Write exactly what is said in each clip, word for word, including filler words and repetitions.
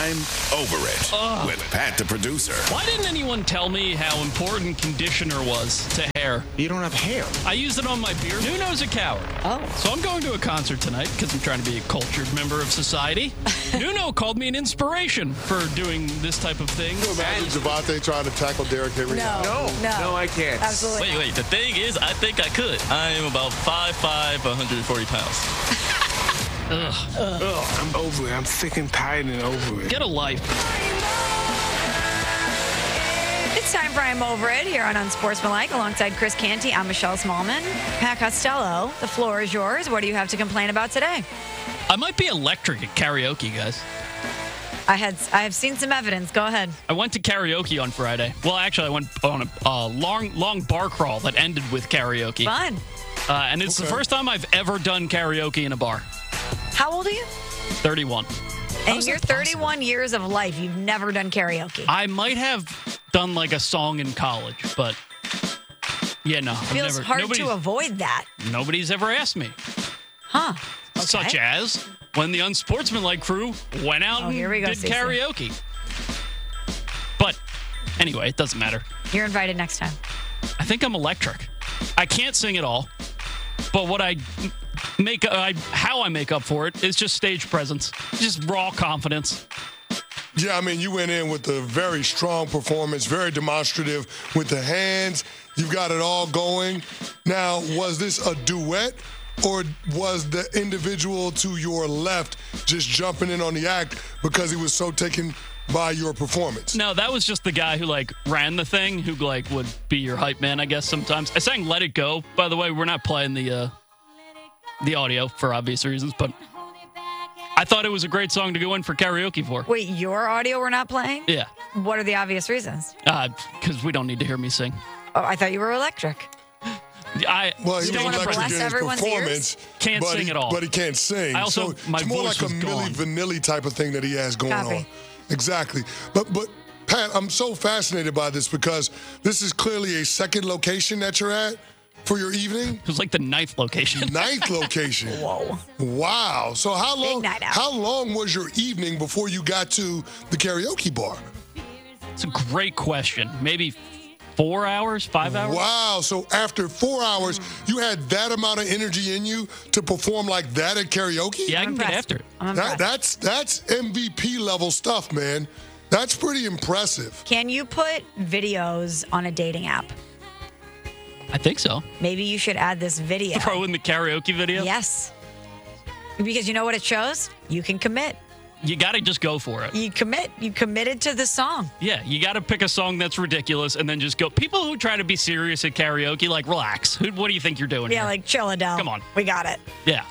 I'm Over It Ugh. with Pat the producer. Why didn't anyone tell me how important conditioner was to hair? You don't have hair. I used it on my beard. Nuno's a coward. Oh. So I'm going to a concert tonight because I'm trying to be a cultured member of society. Nuno called me an inspiration for doing this type of thing. Can you imagine Javante trying to tackle Derrick Henry? No, No, no, no, I can't. Absolutely. Wait, wait. The thing is, I think I could. I am about five five, one hundred forty pounds. Ugh. Ugh, I'm over it. I'm sick and tired and over it. Get a life. It's time for I'm Over It here on Unsportsmanlike alongside Chris Canty. I'm Michelle Smallman. Pat Costello, the floor is yours. What do you have to complain about today? I might be electric at karaoke, guys. I had I have seen some evidence. Go ahead. I went to karaoke on Friday. Well, actually, I went on a uh, long, long bar crawl that ended with karaoke. Fun. Uh, and it's Okay. the first time I've ever done karaoke in a bar. How old are you? thirty-one. In is your that possible? thirty-one years of life, you've never done karaoke. I might have done like a song in college, but yeah, no. I've Feels never, hard nobody's, to avoid that. Nobody's ever asked me. Huh. Such Okay. as when the Unsportsmanlike crew went out Oh, here we and go, did Stacey. karaoke. But anyway, it doesn't matter. You're invited next time. I think I'm electric. I can't sing at all, but what I make, I, how I make up for it is just stage presence, just raw confidence. Yeah, I mean, you went in with a very strong performance, very demonstrative with the hands. You've got it all going. Now, was this a duet or was the individual to your left just jumping in on the act because he was so taken by your performance? No, that was just the guy who like ran the thing, who like would be your hype man, I guess sometimes. I sang "Let It Go." By the way, we're not playing the uh, the audio for obvious reasons, but I thought it was a great song to go in for karaoke for. Wait, your audio we're not playing? Yeah, What are the obvious reasons? because we don't need to hear me sing. Oh, I thought you were electric. I Well, he You was don't wanna electric bless in his everyone's performance. Can't but sing he, at all. But he can't sing. I also- so my it's more voice like a was Milli gone. Vanilli type of thing that he has going Copy. on. Exactly. But but Pat, I'm so fascinated by this because this is clearly a second location that you're at for your evening. it was like the ninth location. Ninth location. Whoa. Wow. So how long night out. how long was your evening before you got to the karaoke bar? It's a great question. Maybe four hours, five hours. Wow. So after four hours, you had that amount of energy in you to perform like that at karaoke? Yeah, I I'm can get impressed. after it. I'm That, impressed. that's that's M V P level stuff, man. That's pretty impressive. Can you put videos on a dating app? I think so. Maybe you should add this video. Throw in the karaoke video. Yes. Because you know what it shows? You can commit. You got to just go for it. You commit. You committed to the song. Yeah, you got to pick a song that's ridiculous and then just go. People who try to be serious at karaoke, like, relax. Who, what do you think you're doing? Yeah, here? like chill, Adele. Come on. We got it. Yeah.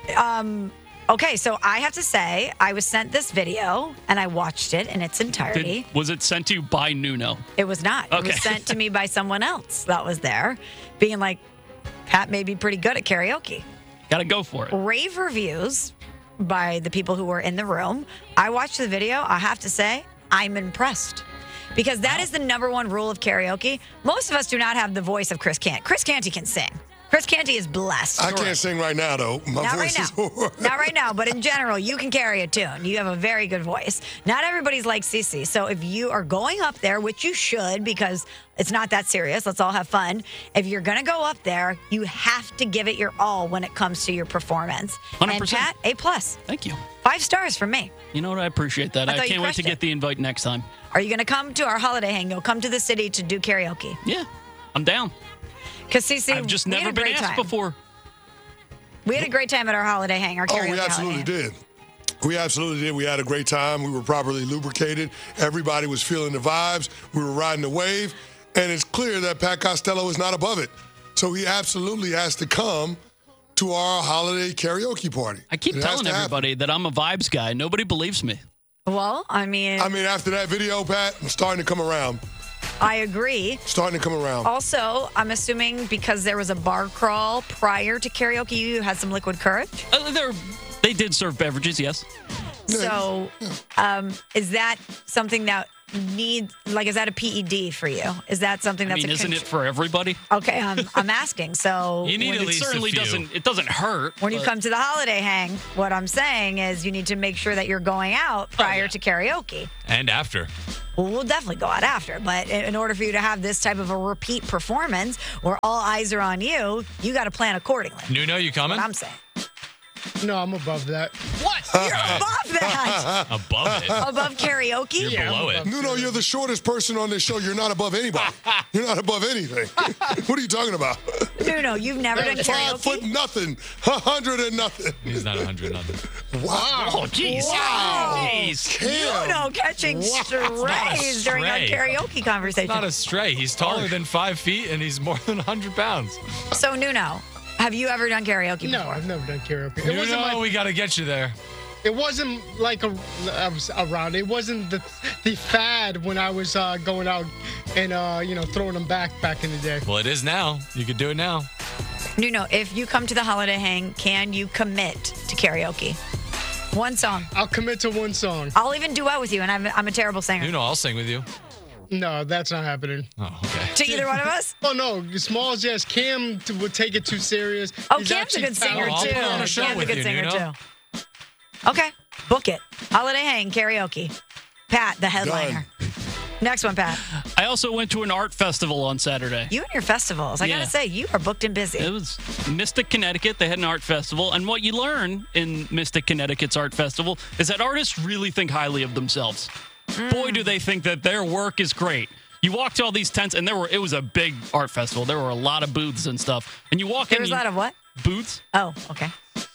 Okay, so I have to say, I was sent this video and I watched it in its Did, entirety. was it sent to you by Nuno? It was not. It Okay. was sent to me by someone else that was there, being like, Pat may be pretty good at karaoke. Got to go for it. Rave reviews by the people who were in the room. I watched the video. I have to say, I'm impressed. Because that is the number one rule of karaoke. Most of us do not have the voice of Chris Canty. Chris Canty can sing. Chris Canty is blessed. I can't sing right now, though. My Not voice right is now. horrible. Not right now, but in general, you can carry a tune. You have a very good voice. Not everybody's like Cece. So if you are going up there, which you should because it's not that serious, let's all have fun. If you're going to go up there, you have to give it your all when it comes to your performance. one hundred percent. And Pat, A plus. Thank you. Five stars from me. You know what? I appreciate that. I I, thought you can't wait to crushed it. get the invite next time. Are you going to come to our holiday hang? You'll come to the city to do karaoke. Yeah, I'm down. Because Cece, I've just we had never a been great asked time. before. We had a great time at our holiday hang, our Oh, karaoke we absolutely holiday hang. did. We absolutely did. We had a great time. We were properly lubricated. Everybody was feeling the vibes. We were riding the wave. And it's clear that Pat Costello is not above it. So he absolutely has to come to our holiday karaoke party. I keep It has telling to happen. everybody that I'm a vibes guy. Nobody believes me. Well, I mean, I mean, after that video, Pat, I'm starting to come around. I agree. Starting to come around. Also, I'm assuming because there was a bar crawl prior to karaoke, you had some liquid courage. Uh, they're, they did serve beverages, yes. So, um, is that something that need, like, is that a P E D for you? Is that something I that's mean, a isn't con- it for everybody? Okay, I'm, I'm asking. So You need when, at It least a certainly few. doesn't. It doesn't hurt. when you but- come to the holiday hang, what I'm saying is you need to make sure that you're going out prior yeah. to karaoke. And after. Well, we'll definitely go out after. But in in order for you to have this type of a repeat performance where all eyes are on you, you got to plan accordingly. Nuno, you coming? What I'm saying. No, I'm above that. What? You're above that. Above it. Above karaoke? You're below it. Nuno, you're the shortest person on this show. You're not above anybody. You're not above anything. What are you talking about? No, no, you've never done Five foot karaoke? nothing. A hundred and nothing. He's not one hundred nothing. Wow. Oh, jeez. Wow. Jeez. Damn. No, catching strays during our stray. karaoke conversation. Not a stray. He's taller than five feet and he's more than one hundred pounds. So, Nuno, have you ever done karaoke No, before? I've never done karaoke. It wasn't Nuno, my, we got to get you there. it wasn't like a, I was around. It wasn't the the fad when I was uh, going out and uh, you know throwing them back back in the day. Well, it is now. You could do it now. Nuno, if you come to the holiday hang, can you commit to karaoke? One song. I'll commit to one song. I'll even duet with you, and I'm, I'm a terrible singer. Nuno, I'll sing with you. No, that's not happening. Oh, okay. To either one of us? Oh no, Smalls, yes. Cam t- would take it too serious. Oh, He's Cam's a actually good singer, Oh, I'll too. put on a show Cam's a with good you, singer, Nuno. too. Okay, book it. Holiday hang, karaoke. Pat, the headliner. Next one, Pat. I also went to an art festival on Saturday. You and your festivals. I Yeah. gotta say, you are booked and busy. It was Mystic, Connecticut. They had an art festival. And what you learn in Mystic, Connecticut's art festival is that artists really think highly of themselves. Boy, do they think that their work is great. You walk to all these tents, and there were it was a big art festival. There were a lot of booths and stuff. And you walk There in. was a you- lot of what? booths. Oh, okay.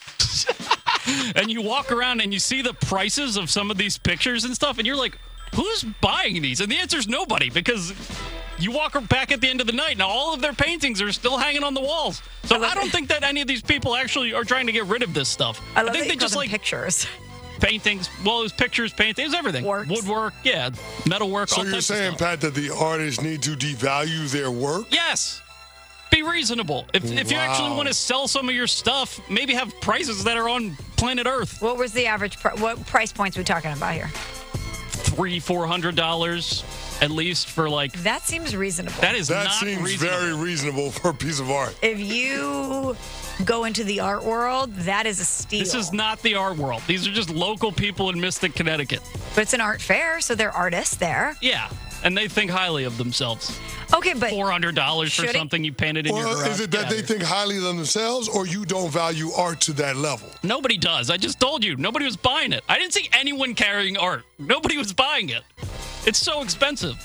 And you walk around and you see the prices of some of these pictures and stuff, and you're like, who's buying these? And the answer is nobody, because you walk back at the end of the night, and all of their paintings are still hanging on the walls. So I love I don't it. think that any of these people actually are trying to get rid of this stuff. I love think that they you call just them like pictures. paintings. Well, it was pictures, paintings, everything. Works. Woodwork, yeah, metalwork. So all you're types of saying, stuff. Pat, that the artists need to devalue their work? Yes. Be reasonable. If, if you actually Wow. want to sell some of your stuff, maybe have prices that are on planet Earth. What was the average? Pr- what price points we talking about here? Three, four hundred dollars at least for like. That seems reasonable. That is That not seems reasonable. very reasonable for a piece of art. If you go into the art world, that is a steal. This is not the art world. These are just local people in Mystic, Connecticut. But it's an art fair, so they're artists there. Yeah, and they think highly of themselves. Okay, but Four hundred dollars for Should it- something you painted in your Or garage. is it Get that out they of here. think highly of themselves, or you don't value art to that level? Nobody does. I just told you. Nobody was buying it. I didn't see anyone carrying art. Nobody was buying it. It's so expensive.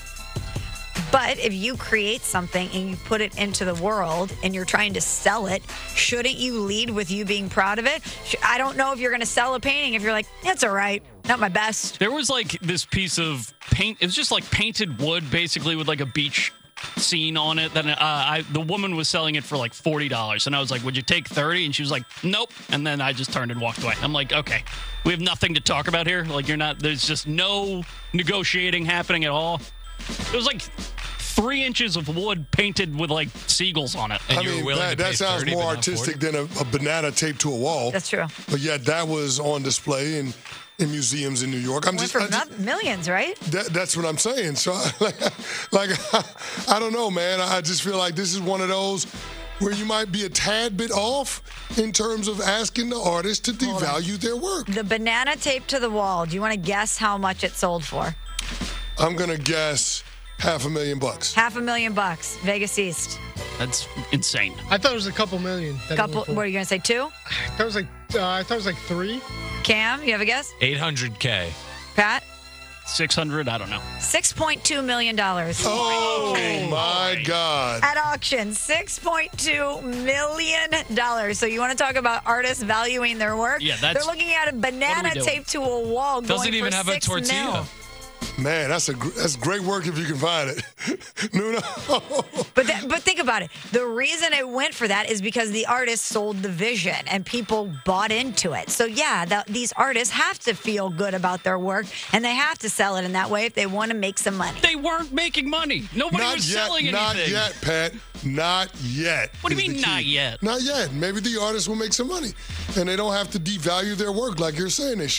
But if you create something and you put it into the world and you're trying to sell it, shouldn't you lead with you being proud of it? Sh- I don't know if you're going to sell a painting if you're like, that's all right, not my best. There was like this piece of paint. It was just like painted wood, basically, with like a beach scene on it. Then uh, I, the woman was selling it for like forty dollars, and I was like, "Would you take thirty?" And she was like, "Nope." And then I just turned and walked away. I'm like, "Okay, we have nothing to talk about here. Like, you're not. There's just no negotiating happening at all." It was like three inches of wood painted with like seagulls on it. And I you were mean, willing that, to pay that sounds thirty, more but not artistic forty? than a, a banana taped to a wall. That's true. But yet that was on display in, in museums in New York. I'm Went just, for I just mil- millions, right? that, that's what I'm saying. So, like, like I don't know, man. I just feel like this is one of those where you might be a tad bit off in terms of asking the artist to devalue their work. The banana taped to the wall. Do you want to guess how much it sold for? I'm gonna guess half a million bucks. Half a million bucks. Vegas East. That's insane. I thought it was a couple million. that it Couple. went for. What are you going to say? Two? I thought it was like uh, I thought it was like three. Cam, you have a guess? eight hundred K. Pat? Six hundred. I don't know. six point two million dollars. Oh my God! At auction, six point two million dollars. So you want to talk about artists valuing their work? Yeah, that's- They're looking at a what banana are we doing? taped to a wall Doesn't going even for have a six tortilla. mil. Man, that's a gr- that's great work if you can find it. Nuno. But that, but think about it. The reason it went for that is because the artist sold the vision and people bought into it. So yeah, that, these artists have to feel good about their work and they have to sell it in that way if they want to make some money. They weren't making money. Nobody Not was yet, selling not anything. yet, Pat. Not yet. What do you is mean, the key. not yet? Not yet. Maybe the artists will make some money, and they don't have to devalue their work like you're saying they should.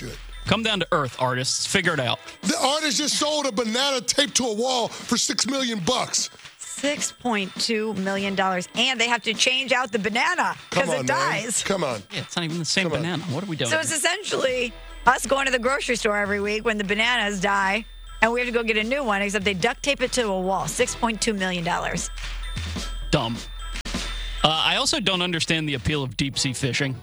Come down to earth, artists. Figure it out. The artist just sold a banana taped to a wall for six million bucks. six point two million dollars. And they have to change out the banana because it man. dies. Come on. Yeah, it's not even the same Come on. banana. What are we doing? So it's essentially us going to the grocery store every week when the bananas die, and we have to go get a new one, except they duct tape it to a wall. six point two million dollars. Dumb. Uh, I also don't understand the appeal of deep sea fishing.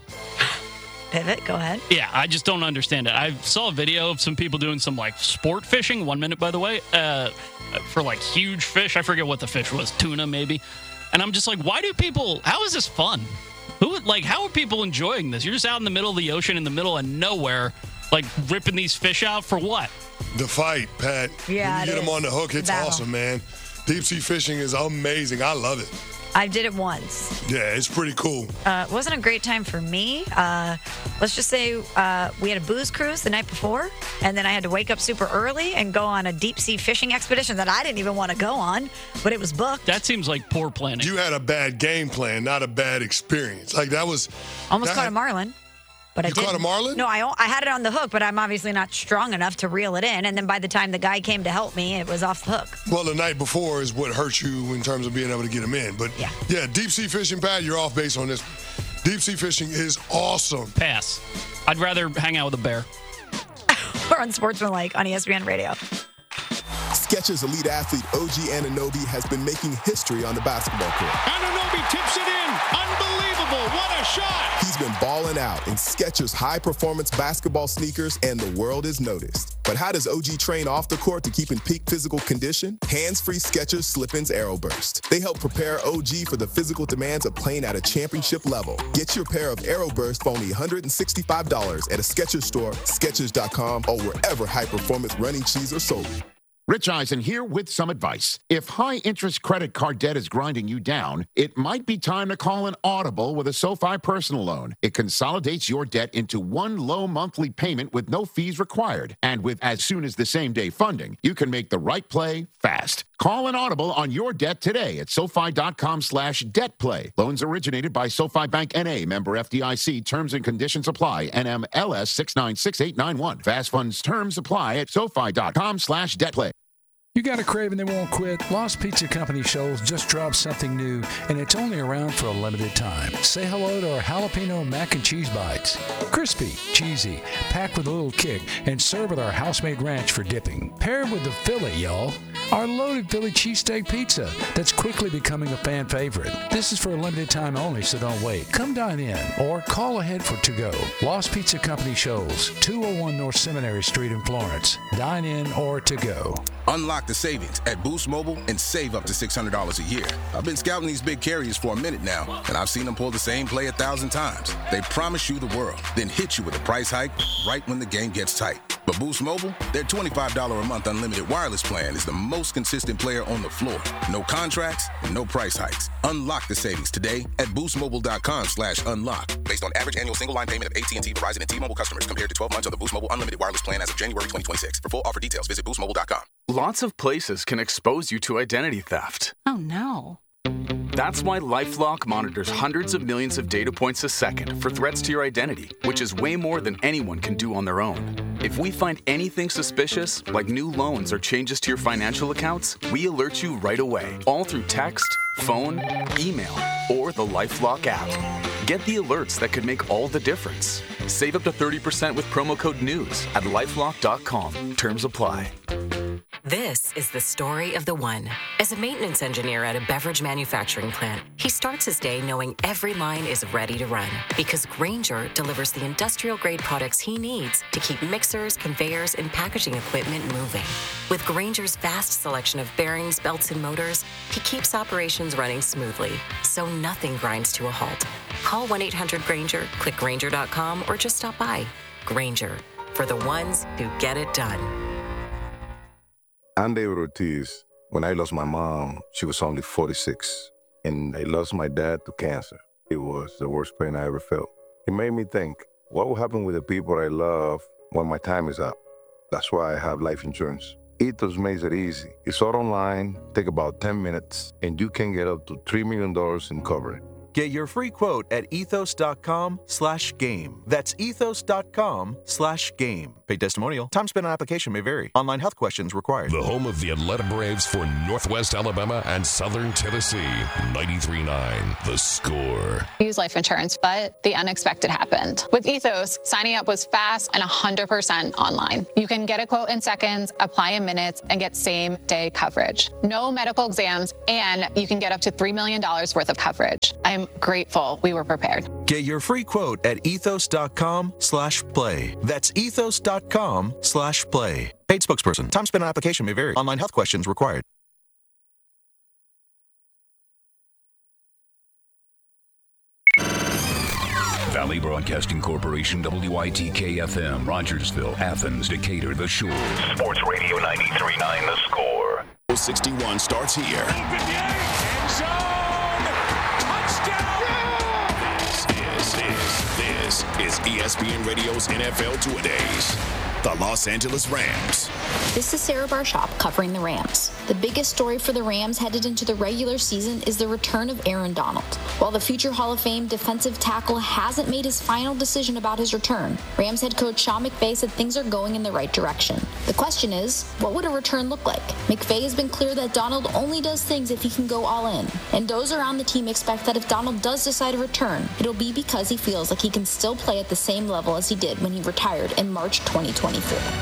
Pivot, go ahead. Yeah, I just don't understand it. I saw a video of some people doing some like sport fishing, one minute by the way, uh, for like huge fish. I forget what the fish was, tuna maybe. And I'm just like, why do people, how is this fun? Who, like, how are people enjoying this? You're just out in the middle of the ocean, in the middle of nowhere, like ripping these fish out for what? The fight, Pat. Yeah, When you it get them is. on the hook, it's Battle. awesome, man. Deep sea fishing is amazing. I love it. I did it once. Yeah, it's pretty cool. Uh, it wasn't a great time for me. Uh, let's just say uh, we had a booze cruise the night before, and then I had to wake up super early and go on a deep sea fishing expedition that I didn't even want to go on, but it was booked. That seems like poor planning. You had a bad game plan, not a bad experience. Like that was Almost that, caught a marlin. But I You didn't. caught a marlin? No, I, I had it on the hook, but I'm obviously not strong enough to reel it in. And then by the time the guy came to help me, it was off the hook. Well, the night before is what hurt you in terms of being able to get them in. But Yeah. yeah, deep sea fishing, Pat, you're off base on this. Deep sea fishing is awesome. Pass. I'd rather hang out with a bear. We're on Sportsmanlike on E S P N Radio. Skechers elite athlete O G Anunoby has been making history on the basketball court. Anunoby tips it in. Unbelievable. What a shot. He's been balling out in Skechers high-performance basketball sneakers, and the world has noticed. But how does O G train off the court to keep in peak physical condition? Hands-free Skechers Slip-ins Aeroburst. They help prepare O G for the physical demands of playing at a championship level. Get your pair of Aeroburst for only one hundred sixty-five dollars at a Skechers store, Skechers dot com, or wherever high-performance running shoes are sold. Rich Eisen here with some advice. If high-interest credit card debt is grinding you down, it might be time to call an Audible with a SoFi personal loan. It consolidates your debt into one low monthly payment with no fees required. And with as soon as the same-day funding, you can make the right play fast. Call an Audible on your debt today at SoFi.com slash debt play. Loans originated by SoFi Bank N A, member F D I C. Terms and conditions apply. N M L S six nine six eight nine one. Fast funds terms apply at SoFi.com slash debt play. You got a craving they won't quit? Lost Pizza Company Shoals just dropped something new, and it's only around for a limited time. Say hello to our jalapeno mac and cheese bites. Crispy, cheesy, packed with a little kick, and served with our house-made ranch for dipping. Paired with the Philly, y'all. Our loaded Philly cheesesteak pizza that's quickly becoming a fan favorite. This is for a limited time only, so don't wait. Come dine in or call ahead for to-go. Lost Pizza Company Shoals, two oh one North Seminary Street in Florence. Dine in or to-go. Unlock the savings at Boost Mobile and save up to six hundred dollars a year. I've been scouting these big carriers for a minute now, and I've seen them pull the same play a thousand times. They promise you the world, then hit you with a price hike right when the game gets tight. But Boost Mobile, their twenty-five dollars a month unlimited wireless plan is the most consistent player on the floor. No contracts, no price hikes. Unlock the savings today at boostmobile.com slash unlock. Based on average annual single line payment of A T and T, Verizon, and T-Mobile customers compared to twelve months of the Boost Mobile unlimited wireless plan as of January twenty twenty-six. For full offer details, visit boost mobile dot com. Lots of places can expose you to identity theft. Oh, no. That's why LifeLock monitors hundreds of millions of data points a second for threats to your identity, which is way more than anyone can do on their own. If we find anything suspicious, like new loans or changes to your financial accounts, we alert you right away, all through text, phone, email, or the LifeLock app. Get the alerts that could make all the difference. Save up to thirty percent with promo code NEWS at lifelock dot com. Terms apply. This is the story of the one. As a maintenance engineer at a beverage manufacturing plant, he starts his day knowing every line is ready to run because Grainger delivers the industrial-grade products he needs to keep mixers, conveyors, and packaging equipment moving. With Grainger's vast selection of bearings, belts, and motors, he keeps operations running smoothly, so nothing grinds to a halt. Call one eight hundred Grainger, click Grainger dot com, or just stop by. Grainger, for the ones who get it done. I'm David Ortiz. When I lost my mom, she was only forty-six, and I lost my dad to cancer. It was the worst pain I ever felt. It made me think, what will happen with the people I love when my time is up? That's why I have life insurance. Ethos makes it easy. It's all online, take about ten minutes, and you can get up to three million dollars in coverage. Get your free quote at ethos.com slash game. That's ethos.com slash game. Paid testimonial. Time spent on application may vary. Online health questions required. The home of the Atlanta Braves for Northwest Alabama and Southern Tennessee. ninety-three point nine The Score. Use life insurance, but the unexpected happened. With Ethos, signing up was fast and one hundred percent online. You can get a quote in seconds, apply in minutes, and get same-day coverage. No medical exams, and you can get up to three million dollars worth of coverage. I'm grateful we were prepared. Get your free quote at ethos.com slash play. That's ethos.com slash play. Paid spokesperson. Time spent on application may vary. Online health questions required. Valley Broadcasting Corporation, W I T K F M, Rogersville, Athens, Decatur, The Shore. Sports Radio ninety-three point nine The Score. sixty-one starts here. This is, this is E S P N Radio's N F L Two-A-Days. The Los Angeles Rams. This is Sarah Barshop covering the Rams. The biggest story for the Rams headed into the regular season is the return of Aaron Donald. While the future Hall of Fame defensive tackle hasn't made his final decision about his return, Rams head coach Sean McVay said things are going in the right direction. The question is, what would a return look like? McVay has been clear that Donald only does things if he can go all in. And those around the team expect that if Donald does decide to return, it'll be because he feels like he can still play at the same level as he did when he retired in March twenty twenty-four.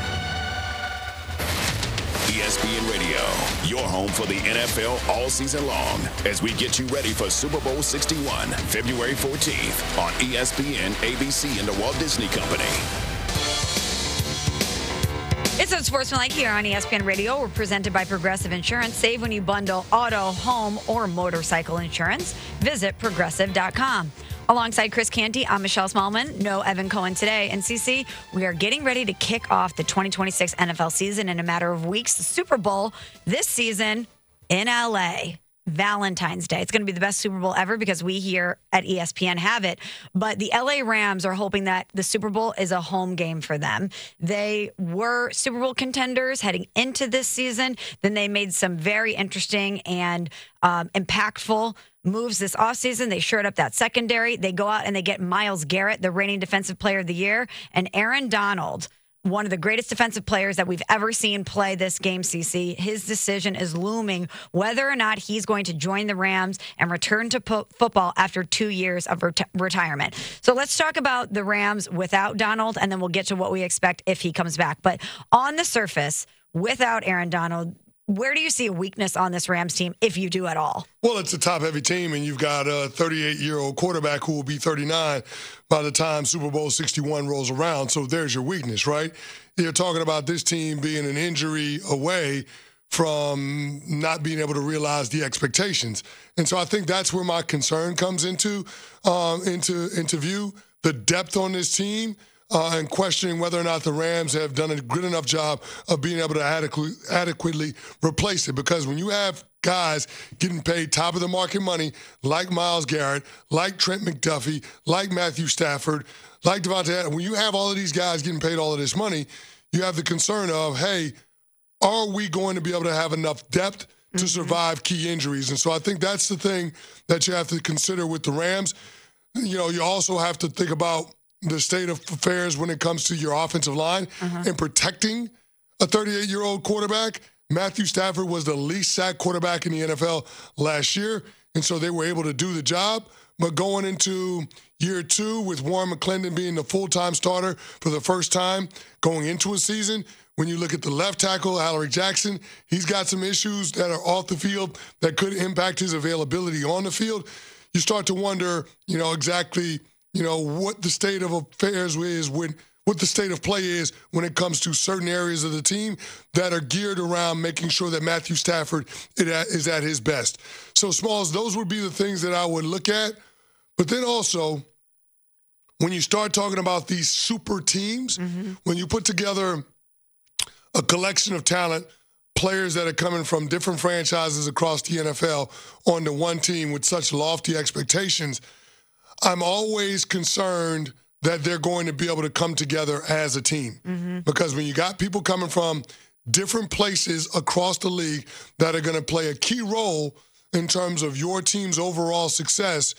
E S P N Radio, your home for the N F L all season long, as we get you ready for Super Bowl sixty-one, February fourteenth, on E S P N, A B C, and the Walt Disney Company. It's Unsportsmanlike here on E S P N Radio. We're presented by Progressive Insurance. Save when you bundle auto, home, or motorcycle insurance. Visit progressive dot com. Alongside Chris Canty, I'm Michelle Smallman. No Evan Cohen today. And C C, we are getting ready to kick off the twenty twenty-six N F L season in a matter of weeks. The Super Bowl this season in L A. Valentine's Day. It's going to be the best Super Bowl ever because we here at E S P N have it. But the L A Rams are hoping that the Super Bowl is a home game for them. They were Super Bowl contenders heading into this season. Then they made some very interesting and um, impactful moves this offseason. They shored up that secondary. They go out and they get Myles Garrett, the reigning Defensive Player of the Year, and Aaron Donald, one of the greatest defensive players that we've ever seen play this game, C C. His decision is looming whether or not he's going to join the Rams and return to po- football after two years of ret- retirement. So let's talk about the Rams without Donald, and then we'll get to what we expect if he comes back. But on the surface, without Aaron Donald, where do you see a weakness on this Rams team, if you do at all? Well, it's a top-heavy team, and you've got a thirty-eight-year-old quarterback who will be thirty-nine by the time Super Bowl sixty-one rolls around. So there's your weakness, right? You're talking about this team being an injury away from not being able to realize the expectations. And so I think that's where my concern comes into um, into into view, the depth on this team. Uh, and questioning whether or not the Rams have done a good enough job of being able to adequately, adequately replace it. Because when you have guys getting paid top of the market money like Myles Garrett, like Trent McDuffie, like Matthew Stafford, like Devontae Adams, when you have all of these guys getting paid all of this money, you have the concern of, hey, are we going to be able to have enough depth to survive key injuries? And so I think that's the thing that you have to consider with the Rams. You know, you also have to think about the state of affairs when it comes to your offensive line uh-huh. and protecting a thirty-eight-year-old quarterback. Matthew Stafford was the least sacked quarterback in the N F L last year, and so they were able to do the job. But going into year two with Warren McClendon being the full-time starter for the first time going into a season, when you look at the left tackle, Alaric Jackson, he's got some issues that are off the field that could impact his availability on the field. You start to wonder, you know, exactly – you know, what the state of affairs is, when, what the state of play is when it comes to certain areas of the team that are geared around making sure that Matthew Stafford is at his best. So, Smalls, those would be the things that I would look at. But then also, when you start talking about these super teams, mm-hmm. when you put together a collection of talent, players that are coming from different franchises across the N F L onto one team with such lofty expectations, I'm always concerned that they're going to be able to come together as a team. Mm-hmm. Because when you got people coming from different places across the league that are going to play a key role in terms of your team's overall success,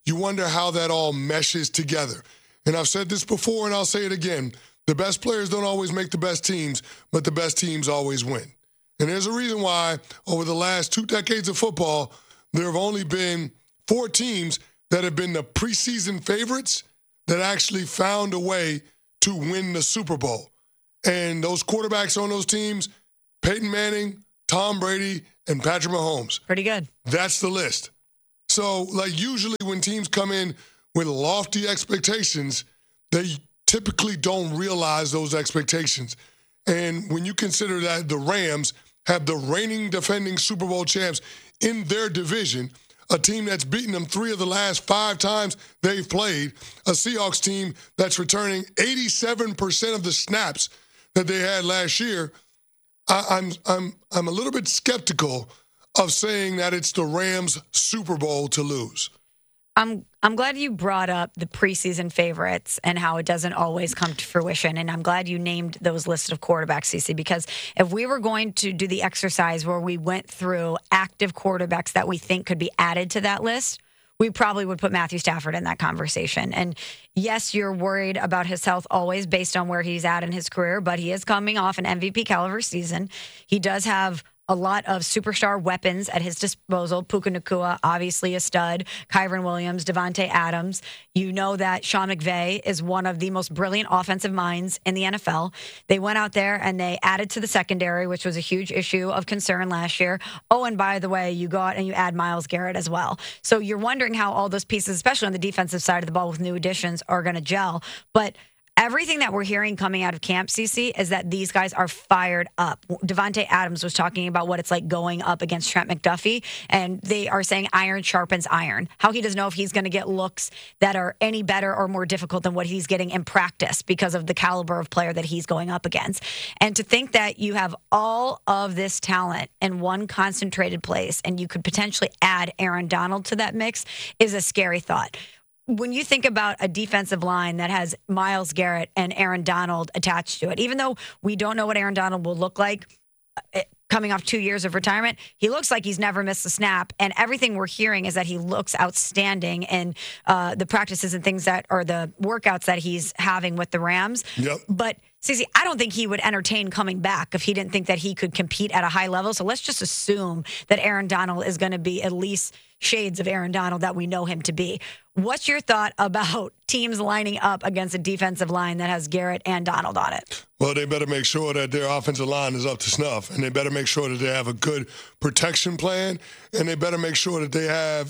you wonder how that all meshes together. And I've said this before, and I'll say it again. The best players don't always make the best teams, but the best teams always win. And there's a reason why over the last two decades of football, there have only been four teams that have been the preseason favorites that actually found a way to win the Super Bowl. And those quarterbacks on those teams, Peyton Manning, Tom Brady, and Patrick Mahomes. Pretty good. That's the list. So, like, usually when teams come in with lofty expectations, they typically don't realize those expectations. And when you consider that the Rams have the reigning defending Super Bowl champs in their division, a team that's beaten them three of the last five times they've played, a Seahawks team that's returning eighty-seven percent of the snaps that they had last year, I, I'm I'm I'm a little bit skeptical of saying that it's the Rams' Super Bowl to lose. I'm I'm glad you brought up the preseason favorites and how it doesn't always come to fruition. And I'm glad you named those lists of quarterbacks, Cece, because if we were going to do the exercise where we went through active quarterbacks that we think could be added to that list, we probably would put Matthew Stafford in that conversation. And yes, you're worried about his health always based on where he's at in his career, but he is coming off an M V P caliber season. He does have a lot of superstar weapons at his disposal. Puka Nacua, obviously a stud. Kyren Williams, Devontae Adams. You know that Sean McVay is one of the most brilliant offensive minds in the N F L. They went out there and they added to the secondary, which was a huge issue of concern last year. Oh, and by the way, you go out and you add Myles Garrett as well. So you're wondering how all those pieces, especially on the defensive side of the ball with new additions, are going to gel. But everything that we're hearing coming out of camp, Cece, is that these guys are fired up. Devontae Adams was talking about what it's like going up against Trent McDuffie, and they are saying iron sharpens iron. How he doesn't know if he's going to get looks that are any better or more difficult than what he's getting in practice because of the caliber of player that he's going up against. And to think that you have all of this talent in one concentrated place and you could potentially add Aaron Donald to that mix is a scary thought. When you think about a defensive line that has Myles Garrett and Aaron Donald attached to it, even though we don't know what Aaron Donald will look like coming off two years of retirement, he looks like he's never missed a snap. And everything we're hearing is that he looks outstanding in uh, the practices and things that are the workouts that he's having with the Rams. Yep. But Cece, I don't think he would entertain coming back if he didn't think that he could compete at a high level. So let's just assume that Aaron Donald is going to be at least shades of Aaron Donald that we know him to be. What's your thought about teams lining up against a defensive line that has Garrett and Donald on it? Well, they better make sure that their offensive line is up to snuff, and they better make sure that they have a good protection plan, and they better make sure that they have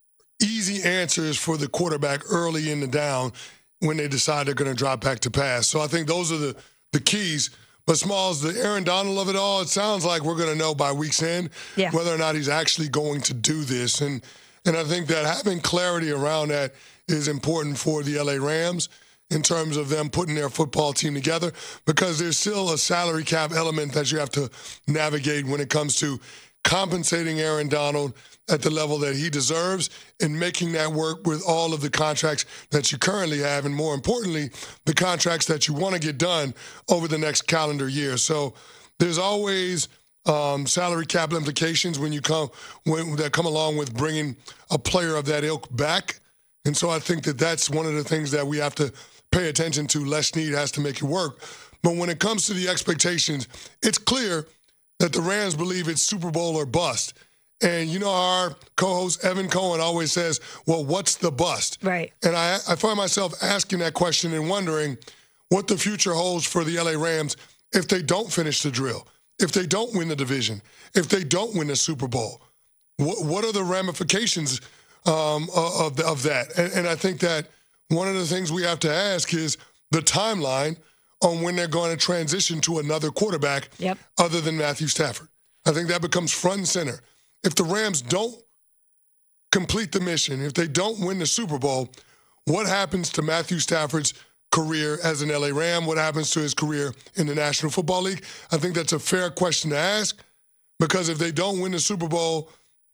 easy answers for the quarterback early in the down when they decide they're going to drop back to pass. So I think those are the, the keys. But Smalls, the Aaron Donald of it all, it sounds like we're going to know by week's end yeah. whether or not he's actually going to do this. And and I think that having clarity around that is important for the L A Rams in terms of them putting their football team together, because there's still a salary cap element that you have to navigate when it comes to compensating Aaron Donald at the level that he deserves and making that work with all of the contracts that you currently have, and more importantly, the contracts that you want to get done over the next calendar year. So there's always um, salary cap implications when you come when that come along with bringing a player of that ilk back. And so I think that that's one of the things that we have to pay attention to. Les Snead has to make it work. But when it comes to the expectations, it's clear that the Rams believe it's Super Bowl or bust. And you know, our co-host Evan Cohen always says, well, what's the bust? Right. And I, I find myself asking that question and wondering what the future holds for the L A Rams if they don't finish the drill, if they don't win the division, if they don't win the Super Bowl. What, what are the ramifications um, of, of that? And, and I think that one of the things we have to ask is the timeline on when they're going to transition to another quarterback yep. other than Matthew Stafford. I think that becomes front and center. If the Rams don't complete the mission, if they don't win the Super Bowl, what happens to Matthew Stafford's career as an L A Ram? What happens to his career in the National Football League? I think that's a fair question to ask, because if they don't win the Super Bowl,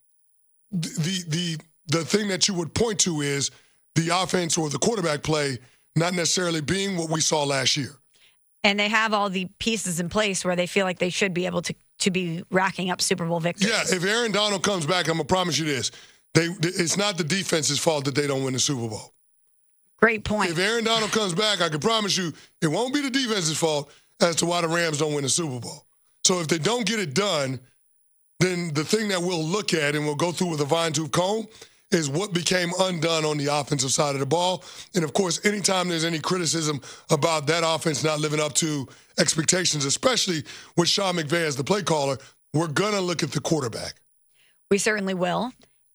the the the thing that you would point to is the offense or the quarterback play not necessarily being what we saw last year. And they have all the pieces in place where they feel like they should be able to to be racking up Super Bowl victories. Yeah, if Aaron Donald comes back, I'm going to promise you this. they it's not the defense's fault that they don't win the Super Bowl. Great point. If Aaron Donald comes back, I can promise you it won't be the defense's fault as to why the Rams don't win the Super Bowl. So if they don't get it done, then the thing that we'll look at and we'll go through with a fine-tooth comb is what became undone on the offensive side of the ball. And, of course, anytime there's any criticism about that offense not living up to expectations, especially with Sean McVay as the play caller, we're going to look at the quarterback. We certainly will.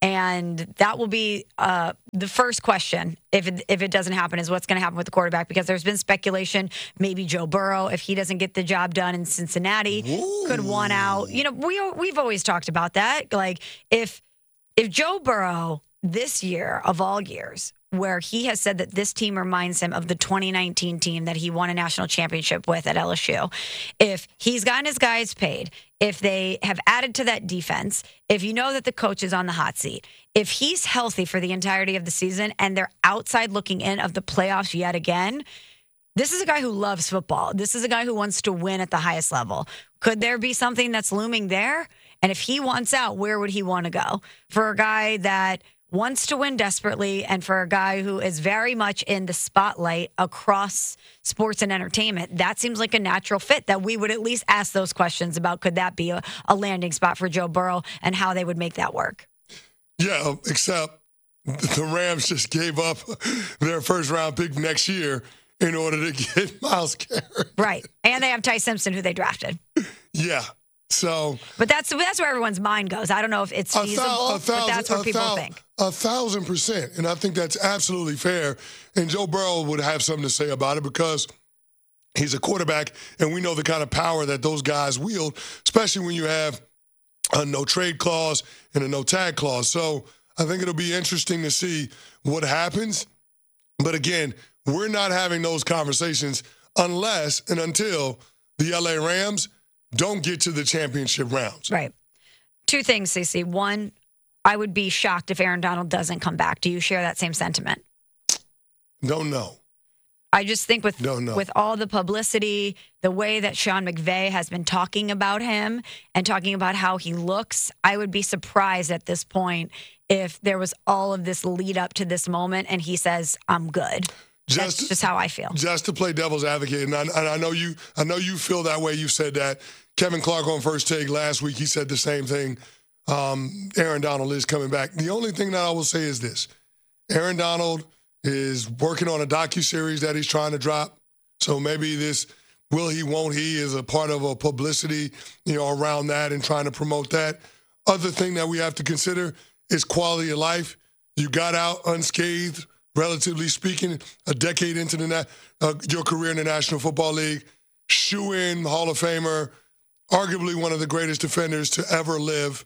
And that will be uh, the first question, if it, if it doesn't happen, is what's going to happen with the quarterback. Because there's been speculation, maybe Joe Burrow, if he doesn't get the job done in Cincinnati, Ooh. could want out. You know, we, we've always talked about that. Like, if if Joe Burrow this year, of all years, where he has said that this team reminds him of the twenty nineteen team that he won a national championship with at L S U. If he's gotten his guys paid, if they have added to that defense, if you know that the coach is on the hot seat, if he's healthy for the entirety of the season and they're outside looking in of the playoffs yet again, this is a guy who loves football. This is a guy who wants to win at the highest level. Could there be something that's looming there? And if he wants out, where would he want to go? For a guy that wants to win desperately, and for a guy who is very much in the spotlight across sports and entertainment, that seems like a natural fit that we would at least ask those questions about. Could that be a, a landing spot for Joe Burrow and how they would make that work? Yeah, except the Rams just gave up their first round pick next year in order to get Myles Garrett. Right. And they have Ty Simpson, who they drafted. Yeah. So, but that's that's where everyone's mind goes. I don't know if it's feasible, thou, thousand, but that's what people thou, think. A thousand percent, and I think that's absolutely fair. And Joe Burrow would have something to say about it because he's a quarterback, and we know the kind of power that those guys wield, especially when you have a no trade clause and a no tag clause. So I think it'll be interesting to see what happens. But again, we're not having those conversations unless and until the L A Rams don't get to the championship rounds. Right. Two things, Cece. One, I would be shocked if Aaron Donald doesn't come back. Do you share that same sentiment? Don't know. I just think with Don't know. with all the publicity, the way that Sean McVay has been talking about him and talking about how he looks, I would be surprised at this point if there was all of this lead up to this moment and he says, I'm good. Just, That's just how I feel. Just to play devil's advocate, and I, and I know you I know you feel that way. You said that. Kevin Clark on First Take last week, he said the same thing. Um, Aaron Donald is coming back. The only thing that I will say is this. Aaron Donald is working on a docuseries that he's trying to drop. So maybe this will he, won't he is a part of a publicity, you know, around that and trying to promote that. Other thing that we have to consider is quality of life. You got out unscathed, relatively speaking, a decade into the na- uh, your career in the National Football League. Shoe-in, Hall of Famer, arguably one of the greatest defenders to ever live.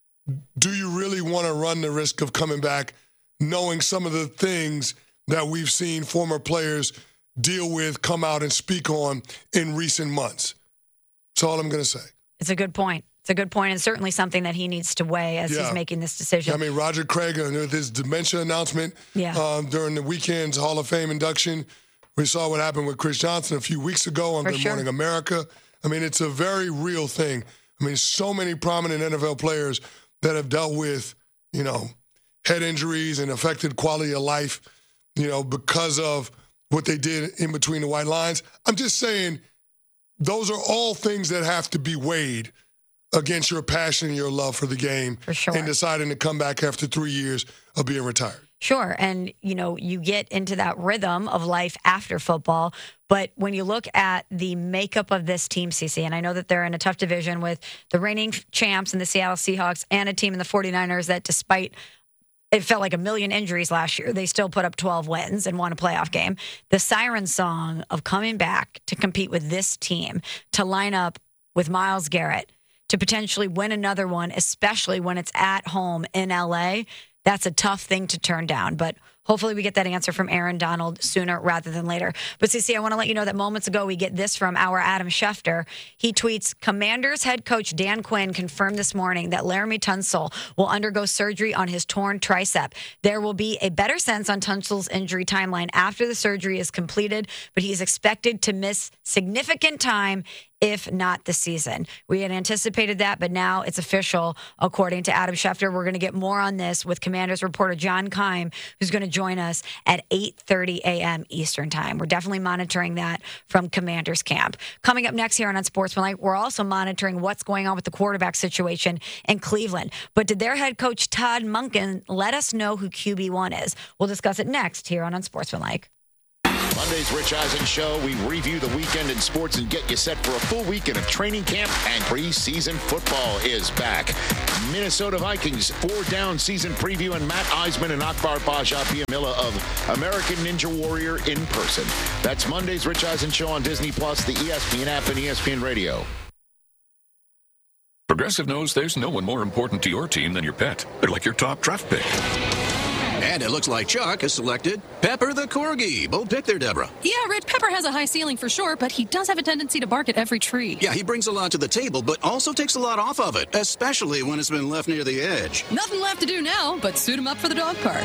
Do you really want to run the risk of coming back knowing some of the things that we've seen former players deal with, come out and speak on in recent months? That's all I'm going to say. It's a good point. It's a good point, and certainly something that he needs to weigh as yeah. he's making this decision. I mean, Roger Craig, with his dementia announcement yeah. um, during the weekend's Hall of Fame induction, we saw what happened with Chris Johnson a few weeks ago on For Good sure. Morning America. I mean, it's a very real thing. I mean, so many prominent N F L players that have dealt with, you know, head injuries and affected quality of life, you know, because of what they did in between the white lines. I'm just saying those are all things that have to be weighed against your passion and your love for the game. For sure. And deciding to come back after three years of being retired. Sure. And, you know, you get into that rhythm of life after football. But when you look at the makeup of this team, Cece, and I know that they're in a tough division with the reigning champs and the Seattle Seahawks and a team in the forty-niners that despite it felt like a million injuries last year, they still put up twelve wins and won a playoff game. The siren song of coming back to compete with this team, to line up with Myles Garrett, to potentially win another one, especially when it's at home in L A, that's a tough thing to turn down. But hopefully we get that answer from Aaron Donald sooner rather than later. But, Cece, I want to let you know that moments ago we get this from our Adam Schefter. He tweets, Commanders head coach Dan Quinn confirmed this morning that Laramie Tunsil will undergo surgery on his torn tricep. There will be a better sense on Tunsil's injury timeline after the surgery is completed, but he is expected to miss significant time if not the season. We had anticipated that, but now it's official, according to Adam Schefter. We're going to get more on this with Commanders reporter John Keim, who's going to join us at eight thirty a.m. Eastern Time. We're definitely monitoring that from Commanders camp. Coming up next here on Unsportsmanlike, we're also monitoring what's going on with the quarterback situation in Cleveland. But did their head coach Todd Monken let us know who Q B one is? We'll discuss it next here on Unsportsmanlike. Monday's Rich Eisen Show. We review the weekend in sports and get you set for a full weekend of training camp, and preseason football is back. Minnesota Vikings four-down season preview, and Matt Eisman and Akbar Baja Biamila of American Ninja Warrior in person. That's Monday's Rich Eisen Show on Disney Plus, the E S P N app, and E S P N Radio. Progressive knows there's no one more important to your team than your pet. They're like your top draft pick. And it looks like Chuck has selected Pepper the Corgi. Bold pick there, Deborah. Yeah, Rich, Pepper has a high ceiling for sure, but he does have a tendency to bark at every tree. Yeah, he brings a lot to the table, but also takes a lot off of it, especially when it's been left near the edge. Nothing left to do now but suit him up for the dog park.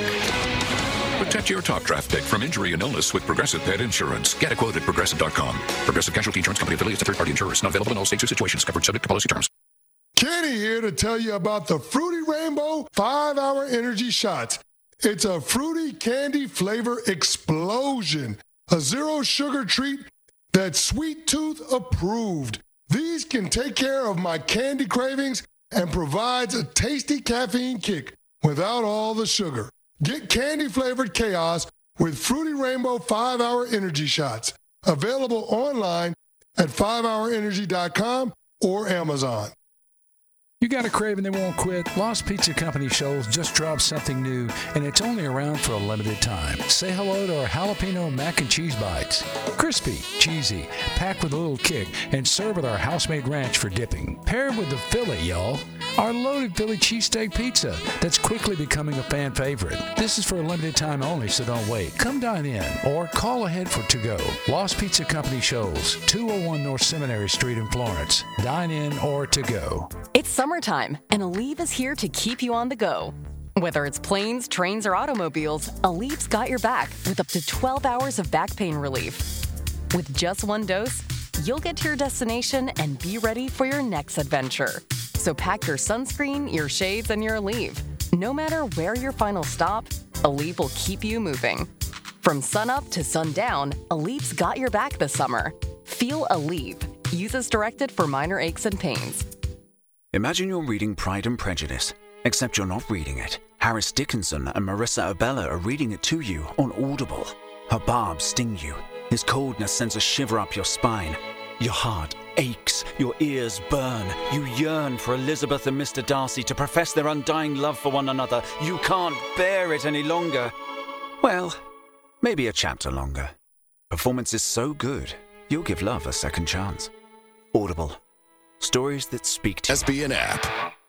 Protect your top draft pick from injury and illness with Progressive Pet Insurance. Get a quote at Progressive dot com. Progressive Casualty Insurance Company affiliates and third-party insurers. Not available in all states or situations. Covered subject to policy terms. Kenny here to tell you about the Fruity Rainbow five-hour energy shots. It's a fruity candy flavor explosion. A zero-sugar treat that's Sweet Tooth approved. These can take care of my candy cravings and provides a tasty caffeine kick without all the sugar. Get candy-flavored chaos with Fruity Rainbow five-hour energy shots. Available online at five hour energy dot com or Amazon. You got a craving that won't quit? Lost Pizza Company shows just dropped something new, and it's only around for a limited time. Say hello to our jalapeno mac and cheese bites. Crispy, cheesy, packed with a little kick, and served with our house-made ranch for dipping. Paired with the Philly, y'all. Our loaded Philly cheesesteak pizza that's quickly becoming a fan favorite. This is for a limited time only, so don't wait. Come dine in or call ahead for to-go. Lost Pizza Company shows, two oh one North Seminary Street in Florence. Dine in or to-go. It's summertime, and Aleve is here to keep you on the go. Whether it's planes, trains, or automobiles, Aleve's got your back with up to twelve hours of back pain relief. With just one dose, you'll get to your destination and be ready for your next adventure. So pack your sunscreen, your shades, and your Aleve. No matter where your final stop, Aleve will keep you moving. From sunup to sundown, Aleve's got your back this summer. Feel Aleve. Use as directed for minor aches and pains. Imagine you're reading Pride and Prejudice, except you're not reading it. Harris Dickinson and Marissa Abella are reading it to you on Audible. Her barbs sting you. His coldness sends a shiver up your spine. Your heart aches, your ears burn. You yearn for Elizabeth and Mister Darcy to profess their undying love for one another. You can't bear it any longer. Well, maybe a chapter longer. Performance is so good, you'll give love a second chance. Audible. Stories that speak to you. S B N app.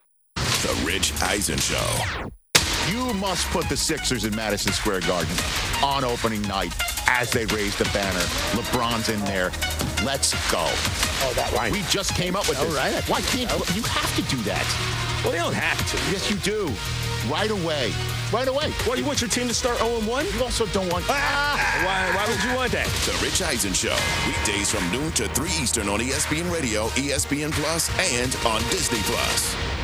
The Rich Eisen Show. You must put the Sixers in Madison Square Garden on opening night as they raise the banner. LeBron's in there. Let's go. Oh, that line. We just came up with All this. right. Why can't you? You have to do that. Well, they don't have to. Yes, you do. Right away. Right away. What, you want your team to start oh and one? You also don't want... Ah! Why, why would you want that? The Rich Eisen Show. Weekdays from noon to three Eastern on E S P N Radio, E S P N Plus, and on Disney Plus.